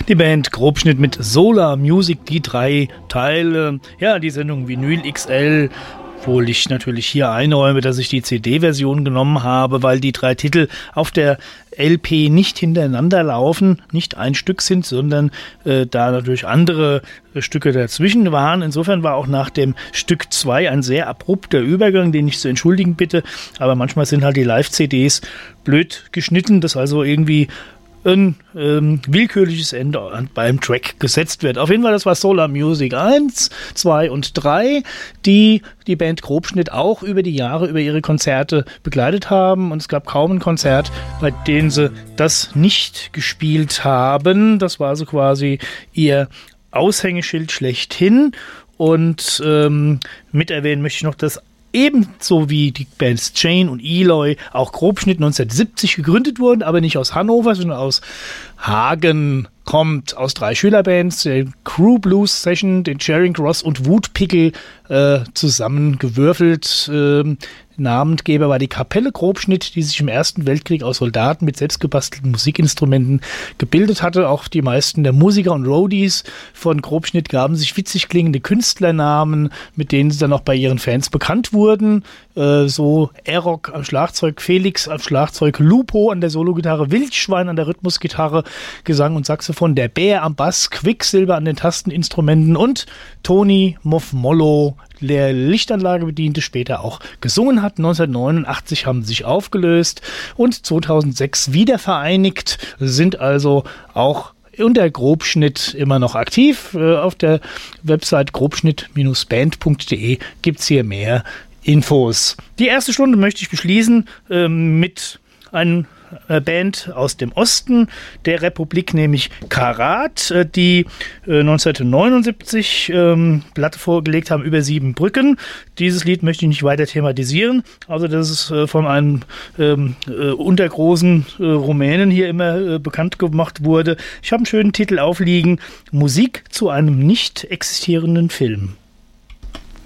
Die Band Grobschnitt mit Solar Music, die 3 Teile. Ja, die Sendung Vinyl XL, obwohl ich natürlich hier einräume, dass ich die CD-Version genommen habe, weil die 3 Titel auf der LP nicht hintereinander laufen, nicht ein Stück sind, sondern da natürlich andere Stücke dazwischen waren. Insofern war auch nach dem Stück 2 ein sehr abrupter Übergang, den ich zu entschuldigen bitte. Aber manchmal sind halt die Live-CDs blöd geschnitten, dass also irgendwie ein willkürliches Ende beim Track gesetzt wird. Auf jeden Fall, das war Solar Music 1, 2 und 3, die Band Grobschnitt auch über die Jahre, über ihre Konzerte begleitet haben. Und es gab kaum ein Konzert, bei dem sie das nicht gespielt haben. Das war also quasi ihr Aushängeschild schlechthin. Und mit erwähnen möchte ich noch, dass ebenso wie die Bands Jane und Eloy auch Grobschnitt 1970 gegründet wurden, aber nicht aus Hannover, sondern aus Hagen, kommt aus 3 Schülerbands, den Crew Blues Session, den Charing Cross und Wutpickel zusammengewürfelt. Namensgeber war die Kapelle Grobschnitt, die sich im Ersten Weltkrieg aus Soldaten mit selbstgebastelten Musikinstrumenten gebildet hatte. Auch die meisten der Musiker und Roadies von Grobschnitt gaben sich witzig klingende Künstlernamen, mit denen sie dann auch bei ihren Fans bekannt wurden. So Erok am Schlagzeug, Felix am Schlagzeug, Lupo an der Sologitarre, Wildschwein an der Rhythmusgitarre, Gesang und Saxophon, der Bär am Bass, Quicksilver an den Tasteninstrumenten und Toni Moff-Mollo, der Lichtanlage bediente, später auch gesungen hat. 1989 haben sie sich aufgelöst und 2006 wieder vereinigt, sind also auch unter Grobschnitt immer noch aktiv. Auf der Website grobschnitt-band.de gibt es hier mehr Infos. Die erste Stunde möchte ich beschließen mit einem Band aus dem Osten der Republik, nämlich Karat, die 1979 Platte vorgelegt haben über 7 Brücken. Dieses Lied möchte ich nicht weiter thematisieren, also dass es von einem untergroßen Rumänen hier immer bekannt gemacht wurde. Ich habe einen schönen Titel aufliegen: Musik zu einem nicht existierenden Film.